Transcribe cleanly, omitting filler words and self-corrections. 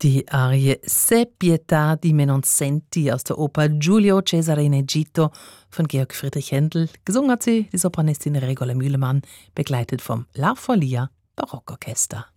Die Arie Se pietà di Menonsenti aus der Oper Giulio Cesare in Egitto von Georg Friedrich Händel. Gesungen hat sie die Sopranistin Regula Mühlemann, begleitet vom La Folia Barockorchester.